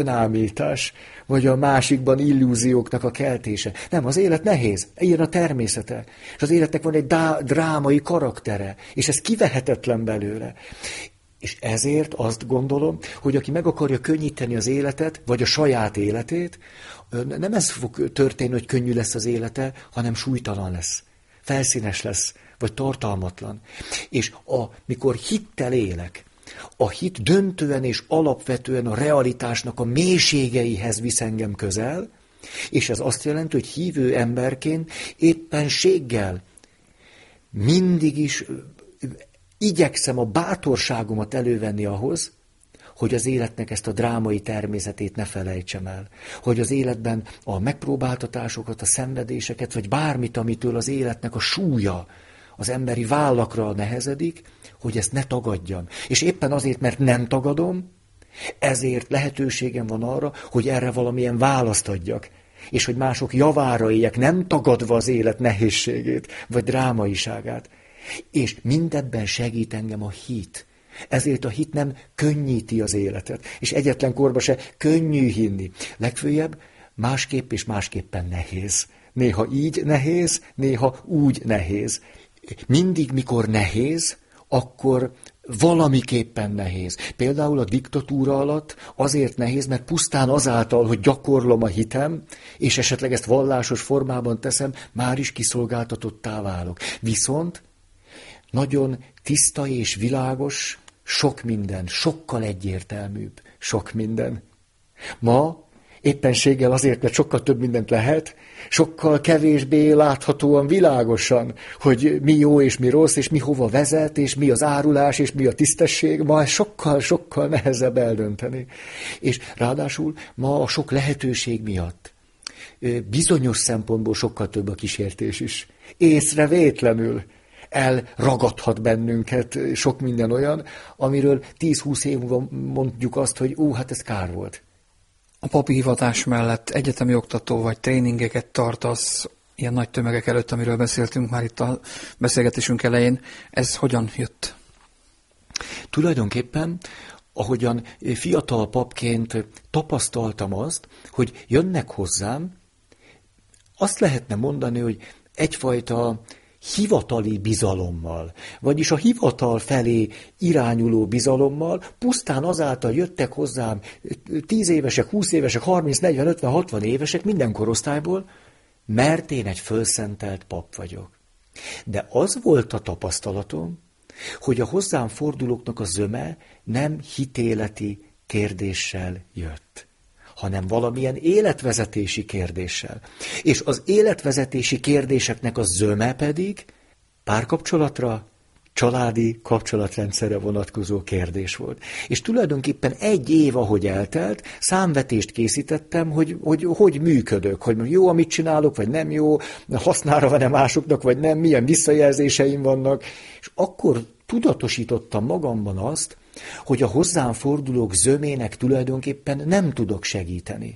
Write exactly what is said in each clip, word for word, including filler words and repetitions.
ámítás, vagy a másikban illúzióknak a keltése. Nem, az élet nehéz, ilyen a természete. És az életnek van egy dá- drámai karaktere, és ez kivehetetlen belőle. És ezért azt gondolom, hogy aki meg akarja könnyíteni az életet, vagy a saját életét, nem ez fog történni, hogy könnyű lesz az élete, hanem súlytalan lesz, felszínes lesz, vagy tartalmatlan. És amikor hittel élek, a hit döntően és alapvetően a realitásnak a mélységeihez visz engem közel, és ez azt jelenti, hogy hívő emberként éppenséggel mindig is igyekszem a bátorságomat elővenni ahhoz, hogy az életnek ezt a drámai természetét ne felejtsem el. Hogy az életben a megpróbáltatásokat, a szenvedéseket, vagy bármit, amitől az életnek a súlya az emberi vállakra nehezedik, hogy ezt ne tagadjam. És éppen azért, mert nem tagadom, ezért lehetőségem van arra, hogy erre valamilyen választ adjak. És hogy mások javára éljek, nem tagadva az élet nehézségét, vagy drámaiságát. És mindebben segít engem a hit. Ezért a hit nem könnyíti az életet. És egyetlen korban se könnyű hinni. Legfőjebb másképp és másképpen nehéz. Néha így nehéz, néha úgy nehéz. Mindig, mikor nehéz, akkor valamiképpen nehéz. Például a diktatúra alatt azért nehéz, mert pusztán azáltal, hogy gyakorlom a hitem, és esetleg ezt vallásos formában teszem, már is kiszolgáltatottá válok. Viszont nagyon tiszta és világos, sok minden, sokkal egyértelműbb, sok minden. Ma éppenséggel azért, mert sokkal több mindent lehet, sokkal kevésbé láthatóan világosan, hogy mi jó és mi rossz, és mi hova vezet, és mi az árulás, és mi a tisztesség. Ma sokkal-sokkal nehezebb eldönteni. És ráadásul ma a sok lehetőség miatt bizonyos szempontból sokkal több a kísértés is. Észrevétlenül elragadhat bennünket sok minden olyan, amiről tíz-húsz év múlva mondjuk azt, hogy ú, hát ez kár volt. A papi hivatás mellett egyetemi oktató vagy tréningeket tartasz ilyen nagy tömegek előtt, amiről beszéltünk már itt a beszélgetésünk elején. Ez hogyan jött? Tulajdonképpen, ahogyan fiatal papként tapasztaltam azt, hogy jönnek hozzám, azt lehetne mondani, hogy egyfajta hivatali bizalommal, vagyis a hivatal felé irányuló bizalommal, pusztán azáltal jöttek hozzám tíz évesek, húsz évesek, harminc, negyven, ötven, hatvan évesek minden korosztályból, mert én egy fölszentelt pap vagyok. De az volt a tapasztalatom, hogy a hozzám fordulóknak a zöme nem hitéleti kérdéssel jött, hanem valamilyen életvezetési kérdéssel. És az életvezetési kérdéseknek a zöme pedig párkapcsolatra, családi kapcsolatrendszerre vonatkozó kérdés volt. És tulajdonképpen egy év, ahogy eltelt, számvetést készítettem, hogy hogy, hogy működök, hogy jó, amit csinálok, vagy nem jó, hasznára van-e másoknak, vagy nem, milyen visszajelzéseim vannak. És akkor tudatosítottam magamban azt, hogy a hozzám fordulók zömének tulajdonképpen nem tudok segíteni.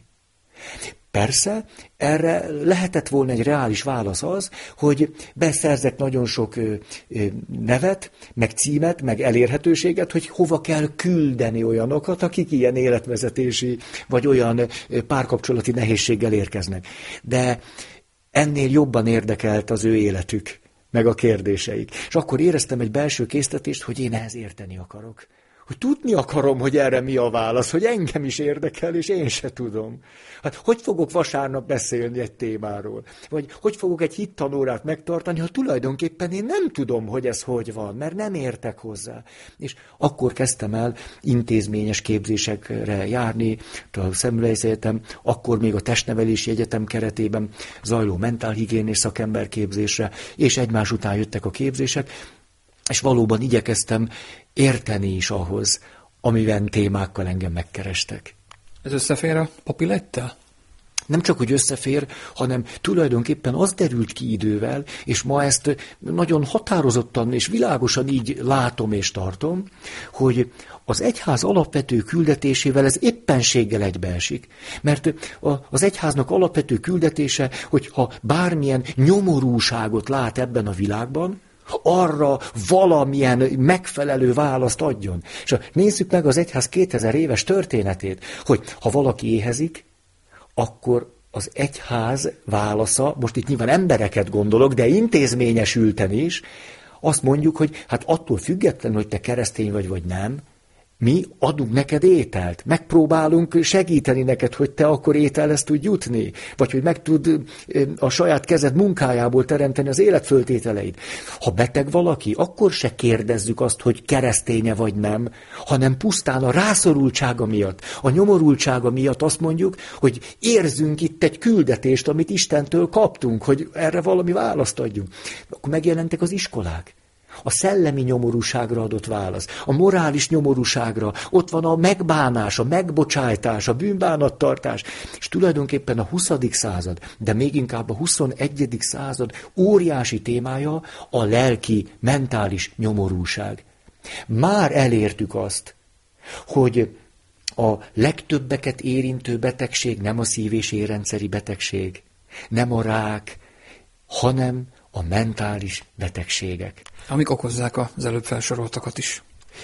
Persze, erre lehetett volna egy reális válasz az, hogy beszerzek nagyon sok nevet, meg címet, meg elérhetőséget, hogy hova kell küldeni olyanokat, akik ilyen életvezetési, vagy olyan párkapcsolati nehézséggel érkeznek. De ennél jobban érdekelt az ő életük, meg a kérdéseik. És akkor éreztem egy belső késztetést, hogy én ehhez érteni akarok. Hogy tudni akarom, hogy erre mi a válasz, hogy engem is érdekel, és én se tudom. Hát hogy fogok vasárnap beszélni egy témáról? Vagy hogy fogok egy hittanórát megtartani, ha tulajdonképpen én nem tudom, hogy ez hogy van, mert nem értek hozzá. És akkor kezdtem el intézményes képzésekre járni, a Semmelweis Egyetem, akkor még a Testnevelési Egyetem keretében zajló mentálhigiénés szakemberképzésre, és egymás után jöttek a képzések, és valóban igyekeztem érteni is ahhoz, amiben témákkal engem megkerestek. Ez összefér a papi lettel? Nem csak, hogy összefér, hanem tulajdonképpen az derült ki idővel, és ma ezt nagyon határozottan és világosan így látom és tartom, hogy az egyház alapvető küldetésével ez éppenséggel egybeesik. Mert az egyháznak alapvető küldetése, hogyha bármilyen nyomorúságot lát ebben a világban, arra valamilyen megfelelő választ adjon. És nézzük meg az egyház kétezer éves történetét, hogy ha valaki éhezik, akkor az egyház válasza, most itt nyilván embereket gondolok, de intézményesülten is, azt mondjuk, hogy hát attól függetlenül, hogy te keresztény vagy, vagy nem, mi adunk neked ételt, megpróbálunk segíteni neked, hogy te akkor ételhez tudj jutni, vagy hogy meg tud a saját kezed munkájából teremteni az életföltételeid. Ha beteg valaki, akkor se kérdezzük azt, hogy kereszténye vagy nem, hanem pusztán a rászorultsága miatt, a nyomorultsága miatt azt mondjuk, hogy érzünk itt egy küldetést, amit Istentől kaptunk, hogy erre valami választ adjunk. Akkor megjelentek az iskolák. A szellemi nyomorúságra adott válasz, a morális nyomorúságra, ott van a megbánás, a megbocsájtás, a bűnbánattartás, és tulajdonképpen a huszadik század, de még inkább a huszonegyedik század óriási témája a lelki, mentális nyomorúság. Már elértük azt, hogy a legtöbbeket érintő betegség nem a szív- és érrendszeri betegség, nem a rák, hanem a mentális betegségek. Amik okozzák az előbb felsoroltakat is.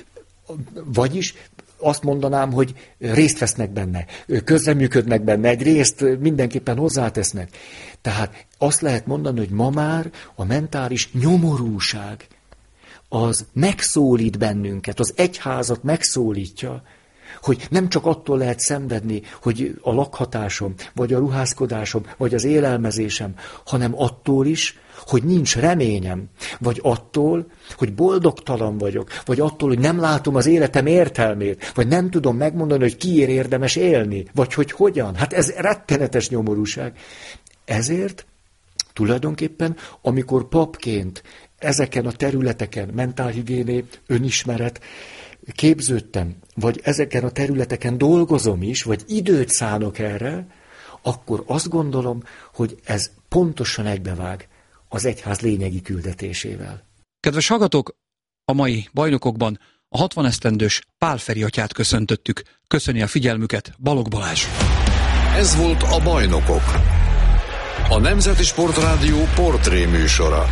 Vagyis azt mondanám, hogy részt vesznek benne, közreműködnek benne, egy részt mindenképpen hozzátesznek. Tehát azt lehet mondani, hogy ma már a mentális nyomorúság az megszólít bennünket, az egyházat megszólítja, hogy nem csak attól lehet szenvedni, hogy a lakhatásom, vagy a ruházkodásom, vagy az élelmezésem, hanem attól is, hogy nincs reményem, vagy attól, hogy boldogtalan vagyok, vagy attól, hogy nem látom az életem értelmét, vagy nem tudom megmondani, hogy kiért érdemes élni, vagy hogy hogyan. Hát ez rettenetes nyomorúság. Ezért tulajdonképpen, amikor papként ezeken a területeken, mentálhigiéné, önismeret, képződtem, vagy ezeken a területeken dolgozom is, vagy időt szánok erre, akkor azt gondolom, hogy ez pontosan egybevág az egyház lényegi küldetésével. Kedves hallgatók, a mai bajnokokban a hatvan esztendős Pál Feri atyát köszöntöttük. Köszöni a figyelmüket Balogh Balázs. Ez volt a Bajnokok, a Nemzeti Sportrádió portré műsora.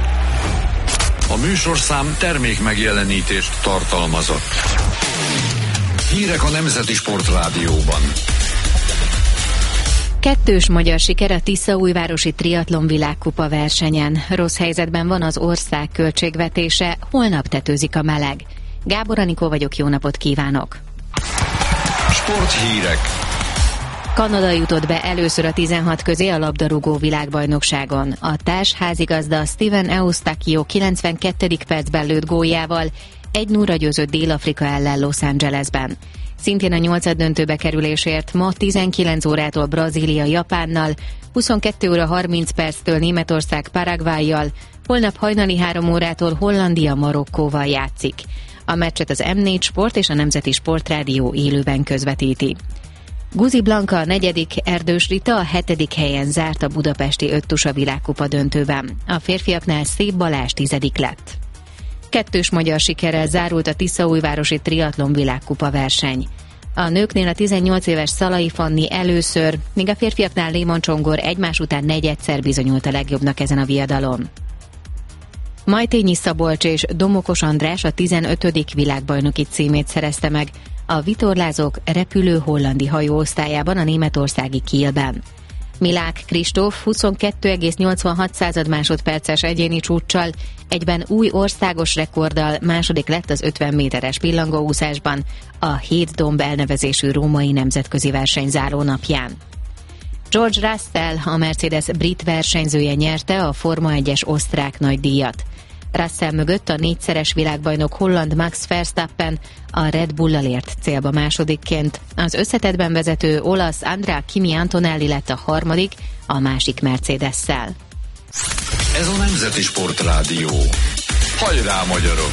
A műsorszám termék megjelenítést tartalmazott. Hírek a Nemzeti Sportrádióban. Kettős magyar siker a Tiszaújvárosi Triatlon világkupa versenyen. Rossz helyzetben van az ország költségvetése, holnap tetőzik a meleg. Gábor Anikó vagyok, jó napot kívánok! Sporthírek. Kanada jutott be először a tizenhat közé a labdarúgó világbajnokságon. A társházigazda Steven Eustáquio kilencvenkettedik percben lőtt góljával egy nullra győzött Dél-Afrika ellen Los Angelesben. Szintén a nyolcaddöntőbe kerülésért ma tizenkilenc órától Brazília Japánnal, huszonkettő óra harminc perctől Németország Paraguayjal, holnap hajnali három órától Hollandia Marokkóval játszik. A meccset az em négy Sport és a Nemzeti Sportrádió élőben közvetíti. Guzi Blanka a negyedik, Erdős Rita a hetedik helyen zárt a budapesti öttusa világkupa döntőben. A férfiaknál Szép Balázs tizedik lett. Kettős magyar sikerrel zárult a Tiszaújvárosi Triatlon világkupa verseny. A nőknél a tizennyolc éves Szalai Fanni először, míg a férfiaknál Lémon Csongor egymás után negyedszer bizonyult a legjobbnak ezen a viadalon. Majtényi Szabolcs és Domokos András a tizenötödik világbajnoki címét szerezte meg a vitorlázók repülő hollandi hajóosztályában a németországi Kielben. Milák Kristóf huszonkettő egész nyolcvanhat másodperces egyéni csúccsal, egyben új országos rekorddal második lett az ötven méteres pillangóúszásban a Hét Domb elnevezésű római nemzetközi verseny záró napján. George Russell, a Mercedes brit versenyzője nyerte a Forma egyes osztrák nagydíjat. Russell mögött a négyszeres világbajnok holland Max Verstappen a Red Bull-lal ért célba másodikként. Az összetettben vezető olasz Andrea Kimi Antonelli lett a harmadik, a másik Mercedes-szel. Ez a Nemzeti Sportrádió. Hajrá, magyarok!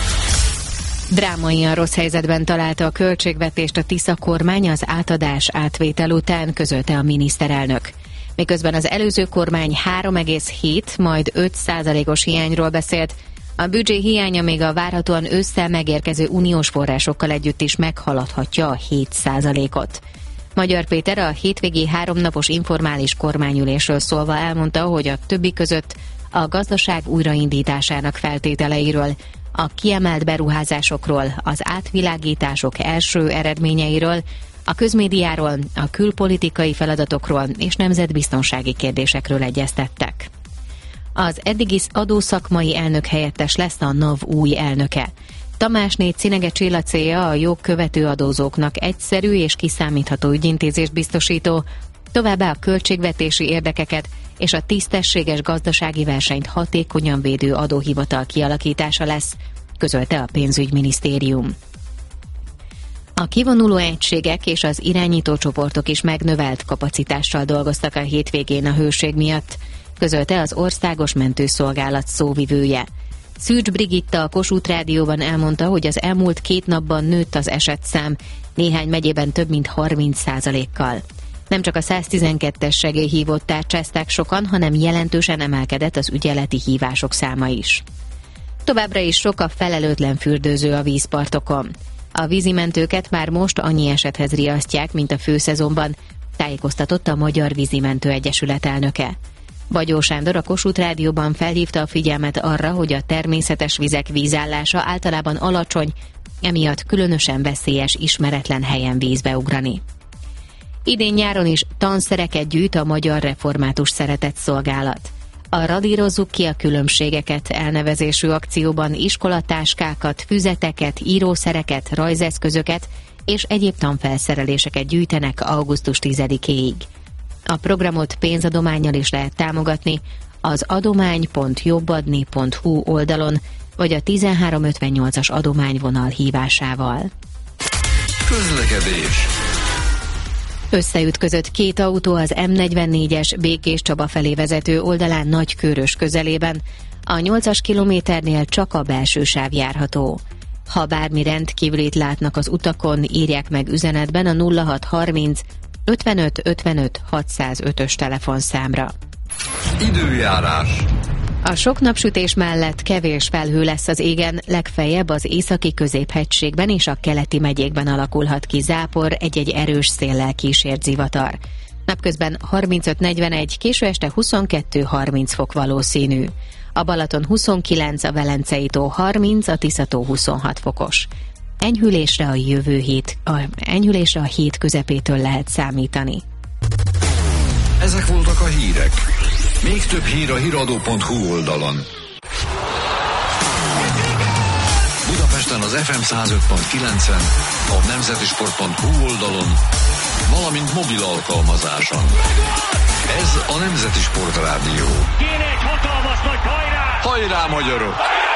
Drámaian rossz helyzetben találta a költségvetést a Tisza kormány az átadás átvétel után, közölte a miniszterelnök. Miközben az előző kormány három egész hét, majd öt százalékos hiányról beszélt, a büdzsé hiánya még a várhatóan ősszel megérkező uniós forrásokkal együtt is meghaladhatja a hét százalékot. Magyar Péter a hétvégi háromnapos informális kormányülésről szólva elmondta, hogy a többi között a gazdaság újraindításának feltételeiről, a kiemelt beruházásokról, az átvilágítások első eredményeiről, a közmédiáról, a külpolitikai feladatokról és nemzetbiztonsági kérdésekről egyeztettek. Az eddigi adószakmai elnök helyettes lesz a NAV új elnöke. Tamásné Cinege Csilla célja a jogkövető adózóknak egyszerű és kiszámítható ügyintézést biztosító, továbbá a költségvetési érdekeket és a tisztességes gazdasági versenyt hatékonyan védő adóhivatal kialakítása lesz, közölte a pénzügyminisztérium. A kivonuló egységek és az irányító csoportok is megnövelt kapacitással dolgoztak a hétvégén a hőség miatt, közölte az Országos Mentőszolgálat szóvivője. Szűcs Brigitta a Kossuth Rádióban elmondta, hogy az elmúlt két napban nőtt az esetszám, néhány megyében több mint harminc százalékkal. Nem csak a száztizenkettes segélyhívót tárcsázták sokan, hanem jelentősen emelkedett az ügyeleti hívások száma is. Továbbra is sok a felelőtlen fürdőző a vízpartokon. A vízimentőket már most annyi esethez riasztják, mint a főszezonban, tájékoztatott a Magyar Vízimentő Egyesület elnöke. Bagyó Sándor a Kossuth Rádióban felhívta a figyelmet arra, hogy a természetes vizek vízállása általában alacsony, emiatt különösen veszélyes ismeretlen helyen vízbe ugrani. Idén nyáron is tanszereket gyűjt a Magyar Református Szeretetszolgálat. A Radírozzuk ki a különbségeket elnevezésű akcióban iskolatáskákat, füzeteket, írószereket, rajzeszközöket és egyéb tanfelszereléseket gyűjtenek augusztus tizedikéig. A programot pénzadománnyal is lehet támogatni az adomány pont jobbadni pont hu oldalon, vagy a tizenhárom ötvennyolcas adományvonal hívásával. Közlekedés. Összeütközött két autó az M negyvennégyes Békés Csaba felé vezető oldalán Nagykőrös közelében. A nyolcas kilométernél csak a belső sáv járható. Ha bármi rendkívülit látnak az utakon, írják meg üzenetben a nulla hat harminc ötvenöt ötvenöt hatszázötös telefonszámra. Időjárás. A sok napsütés mellett kevés felhő lesz az égen, legfeljebb az északi középhegységben és a keleti megyékben alakulhat ki zápor, egy-egy erős széllel kísért zivatar. Napközben harmincöt negyvenegy, késő este huszonkettő harminc fok valószínű. A Balaton huszonkilenc, a Velencei tó harminc, a Tisza-tó huszonhat fokos. Enyhülésre a jövő hét, a, enyhülésre a hét közepétől lehet számítani. Ezek voltak a hírek. Még több hír a hiradó pont hu oldalon. Budapesten az ef em száz öt pont kilencen, a nemzetisport pont hu oldalon, valamint mobil alkalmazáson. Ez a Nemzeti Sport Rádió. Kéne egy hatalmas nagy hajrá! Hajrá, magyarok!